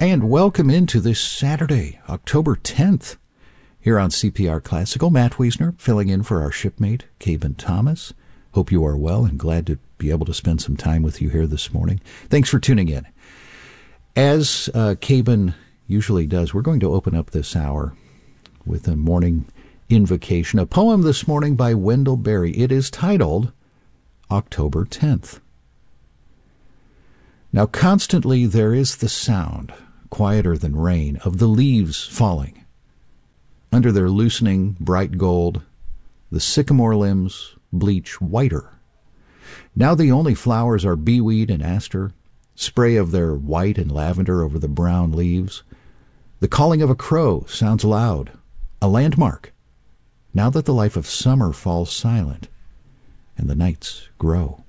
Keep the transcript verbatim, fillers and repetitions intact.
and welcome into this Saturday, October tenth, here on C P R Classical. Matt Wiesner filling in for our shipmate, Caven Thomas. Hope you are well and glad to be able to spend some time with you here this morning. Thanks for tuning in. As uh, Caven usually does, we're going to open up this hour with a morning invocation, a poem this morning by Wendell Berry. It is titled October tenth. Now constantly there is the sound, quieter than rain, of the leaves falling. Under their loosening bright gold, the sycamore limbs bleach whiter. Now the only flowers are beeweed and aster, spray of their white and lavender over the brown leaves. The calling of a crow sounds loud, a landmark, now that the life of summer falls silent and the nights grow.